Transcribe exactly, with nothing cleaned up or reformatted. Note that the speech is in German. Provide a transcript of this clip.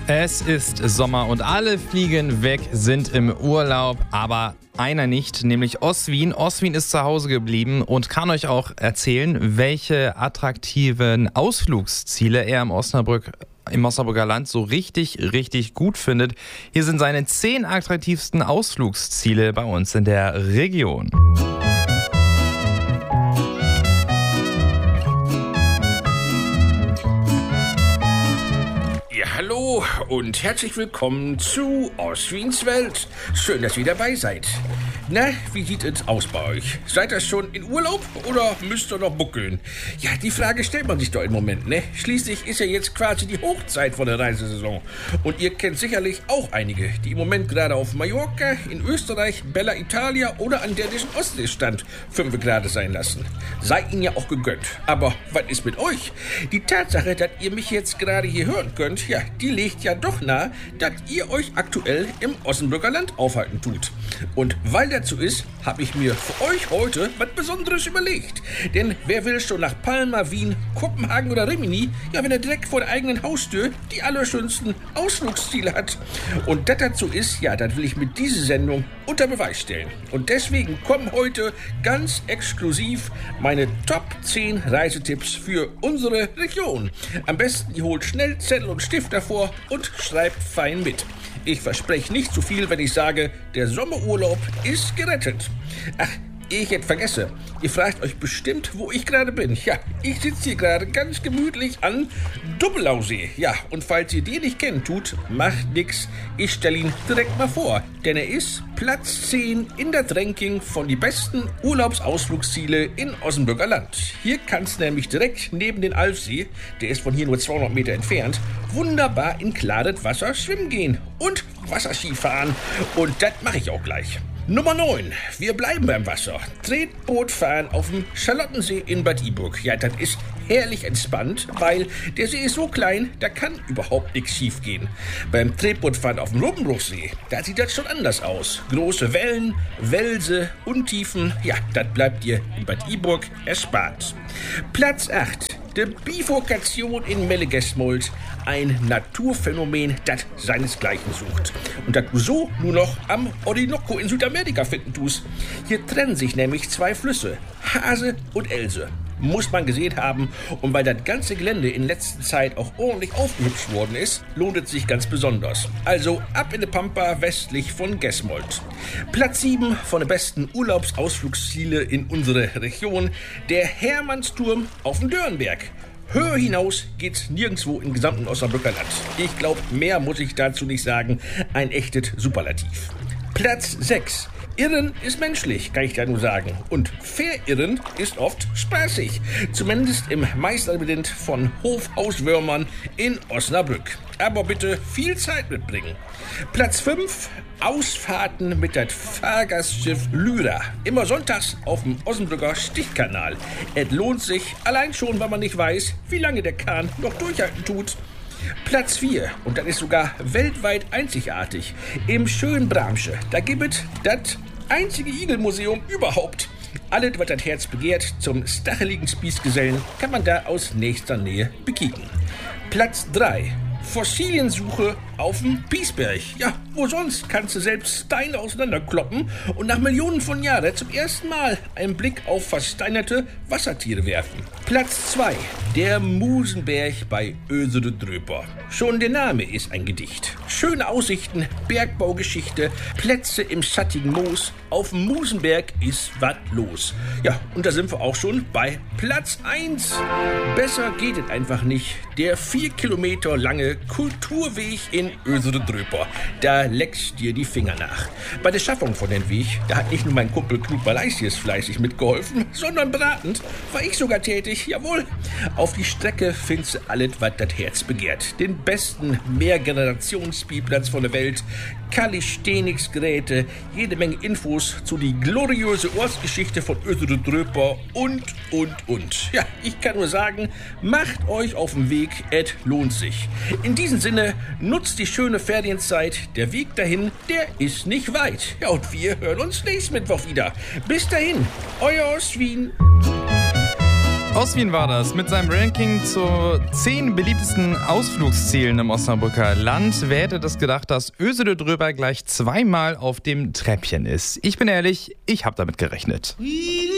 Es ist Sommer und alle fliegen weg, sind im Urlaub, aber einer nicht, nämlich Oswin. Oswin ist zu Hause geblieben und kann euch auch erzählen, welche attraktiven Ausflugsziele er im Osnabrück, im Osnabrücker Land so richtig, richtig gut findet. Hier sind seine zehn attraktivsten Ausflugsziele bei uns in der Region. Hallo und herzlich willkommen zu Oswins Welt. Schön, dass ihr dabei seid. Na, wie sieht es aus bei euch? Seid ihr schon in Urlaub oder müsst ihr noch buckeln? Ja, die Frage stellt man sich doch im Moment, ne? Schließlich ist ja jetzt quasi die Hochzeit von der Reisesaison. Und ihr kennt sicherlich auch einige, die im Moment gerade auf Mallorca, in Österreich, Bella Italia oder an der dänischen Ostseestand fünf Grad sein lassen. Sei ihnen ja auch gegönnt. Aber was ist mit euch? Die Tatsache, dass ihr mich jetzt gerade hier hören könnt, ja, die legt ja doch nahe, dass ihr euch aktuell im Osnabrücker Land aufhalten tut. Und weil dazu ist, habe ich mir für euch heute was Besonderes überlegt. Denn wer will schon nach Palma, Wien, Kopenhagen oder Rimini, ja, wenn er direkt vor der eigenen Haustür die allerschönsten Ausflugsziele hat. Und das dazu ist, ja, das will ich mit dieser Sendung unter Beweis stellen. Und deswegen kommen heute ganz exklusiv meine Top zehn Reisetipps für unsere Region. Am besten, ihr holt schnell Zettel und Stift davor und schreibt fein mit. Ich verspreche nicht zu viel, wenn ich sage, der Sommerurlaub ist gerettet. Ach, ehe ich jetzt vergesse, ihr fragt euch bestimmt, wo ich gerade bin. Ja, ich sitze hier gerade ganz gemütlich an Dubbelausee. Ja, und falls ihr den nicht kennt, tut, macht nix. Ich stelle ihn direkt mal vor, denn er ist Platz zehn in das Ranking von die besten Urlaubsausflugsziele in Osnabrücker Land. Hier kannst du nämlich direkt neben den Alfsee, der ist von hier nur zweihundert Meter entfernt, wunderbar in klares Wasser schwimmen gehen und Wasserski fahren. Und das mache ich auch gleich. Nummer neun. Wir bleiben beim Wasser. Tretboot fahren auf dem Charlottensee in Bad Iburg. Ja, das ist herrlich entspannt, weil der See ist so klein, da kann überhaupt nichts schief gehen. Beim Tretbootfahren auf dem Lumpenbruchsee, da sieht das schon anders aus. Große Wellen, Welse, Untiefen, ja, das bleibt dir in Bad Iburg erspart. Platz acht. Die Bifurkation in Mellegesmold, ein Naturphänomen, das seinesgleichen sucht. Und das du so nur noch am Orinoco in Südamerika finden tust. Hier trennen sich nämlich zwei Flüsse, Hase und Else. Muss man gesehen haben, und weil das ganze Gelände in letzter Zeit auch ordentlich aufgehübscht worden ist, lohnt es sich ganz besonders. Also ab in die Pampa westlich von Gesmold. Platz sieben von den besten Urlaubsausflugsziele in unserer Region, der Hermannsturm auf dem Dörnberg. Höher hinaus geht's nirgendwo im gesamten Osnabrücker Land. Ich glaube, mehr muss ich dazu nicht sagen. Ein echtes Superlativ. Platz sechs. Irren ist menschlich, kann ich da nur sagen. Und verirren ist oft spaßig. Zumindest im Meisterlabyrinth von Hofhauswürmern in Osnabrück. Aber bitte viel Zeit mitbringen. Platz fünf. Ausfahrten mit das Fahrgastschiff Lyra. Immer sonntags auf dem Osnabrücker Stichkanal. Es lohnt sich, allein schon, weil man nicht weiß, wie lange der Kahn noch durchhalten tut. Platz vier, und das ist sogar weltweit einzigartig, im schönen Bramsche. Da gibt es das einzige Igelmuseum überhaupt. Alles, was das Herz begehrt, zum stacheligen Spießgesellen, kann man da aus nächster Nähe bekicken. Platz drei. Fossiliensuche auf dem Piesberg. Ja, wo sonst kannst du selbst Steine auseinanderkloppen und nach Millionen von Jahren zum ersten Mal einen Blick auf versteinerte Wassertiere werfen. Platz zwei. Der Musenberg bei Ösede-Dröper. Schon der Name ist ein Gedicht. Schöne Aussichten, Bergbaugeschichte, Plätze im schattigen Moos. Auf dem Musenberg ist was los. Ja, und da sind wir auch schon bei Platz eins. Besser geht es einfach nicht. Der vier Kilometer lange Kulturweg in Ösede-Dröper. Da leckst dir die Finger nach. Bei der Schaffung von dem Weg, da hat nicht nur mein Kumpel Knut Balaisius fleißig mitgeholfen, sondern beratend war ich sogar tätig, jawohl. Auf die Strecke findest du alles, was das Herz begehrt. Den besten Mehrgenerationsspielplatz von der Welt, Calisthenics-Geräte, jede Menge Infos zu die gloriöse Ortsgeschichte von Ösede-Dröper und, und, und. Ja, ich kann nur sagen, macht euch auf den Weg, es lohnt sich. In diesem Sinne, nutzt die schöne Ferienzeit. Der Weg dahin, der ist nicht weit. Ja, und wir hören uns nächsten Mittwoch wieder. Bis dahin, euer Oswin. Oswin war das mit seinem Ranking zu zehn beliebtesten Ausflugszielen im Osnabrücker Land. Wer hätte das gedacht, dass Ösede Dröber gleich zweimal auf dem Treppchen ist? Ich bin ehrlich, ich habe damit gerechnet.